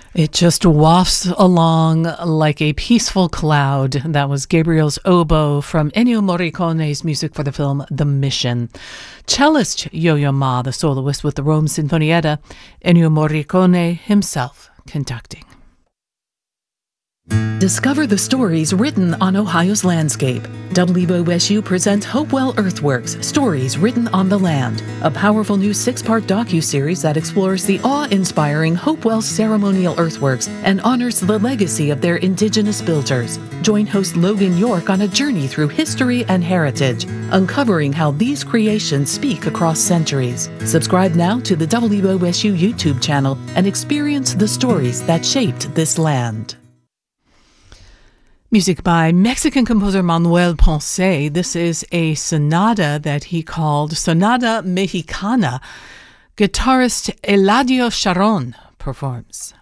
It just wafts along like a peaceful cloud. That was Gabriel's Oboe from Ennio Morricone's music for the film The Mission. Cellist Yo-Yo Ma, the soloist with the Rome Sinfonietta, Ennio Morricone himself conducting. Discover the stories written on Ohio's landscape. WOSU presents Hopewell Earthworks, Stories Written on the Land, a powerful new 6-part docuseries that explores the awe-inspiring Hopewell ceremonial earthworks and honors the legacy of their indigenous builders. Join host Logan York on a journey through history and heritage, uncovering how these creations speak across centuries. Subscribe now to the WOSU YouTube channel and experience the stories that shaped this land. Music by Mexican composer Manuel Ponce. This is a sonata that he called Sonata Mexicana. Guitarist Eladio Sharon performs.